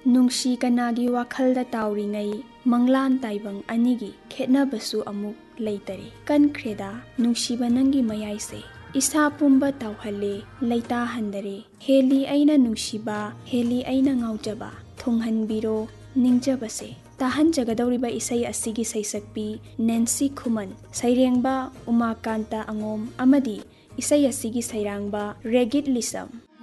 नुंसी कनागी वाखलदा ताउरिंगै मंगलान ताइबंग अनिगी खेतनबसु अमुक लेतरे कनख्रेदा नुंसीबा नंगी मयाइसे इसा पुंबा ताउहले लेता हंदरे हेली अइना नुंसीबा हेली अइना ngauजबा थुंगहनबिरो निंगजबसे ताहन जगदौरिबा इसै असिगी सैसक्पी नैन्सी खुमन सैरेंबा उमाकांता अंगोम अमदी इसै असिगी सैरांबा रेगिट लिसम।